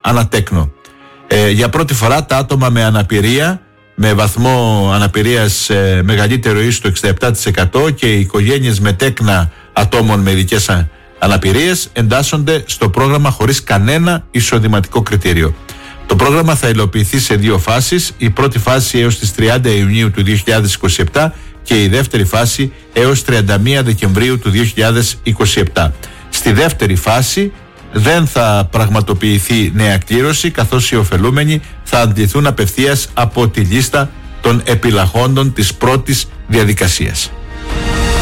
ανατέκνο. Για πρώτη φορά τα άτομα με αναπηρία, με βαθμό αναπηρίας μεγαλύτερο ή στο 67% και οι οικογένειες με τέκνα ατόμων με ειδικές αναπηρίες εντάσσονται στο πρόγραμμα χωρίς κανένα εισοδηματικό κριτήριο. Το πρόγραμμα θα υλοποιηθεί σε 2 φάσεις, η πρώτη φάση έως τις 30 Ιουνίου του 2027 και η δεύτερη φάση έως 31 Δεκεμβρίου του 2027. Στη δεύτερη φάση δεν θα πραγματοποιηθεί νέα κλήρωση, καθώς οι ωφελούμενοι θα αντληθούν απευθείας από τη λίστα των επιλαχόντων της πρώτης διαδικασίας.